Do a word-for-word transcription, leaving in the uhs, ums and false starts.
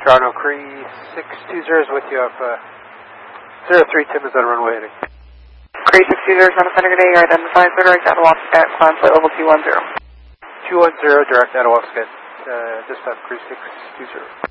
Toronto, Cree six two zero is with you off uh, zero three Tim is on runway heading. Cree six two zero is on the center today, you're identified for direct out of Wapscat, climb flight level two one zero. two one zero, direct out of Wapscat, uh, dispatch Cree six two zero.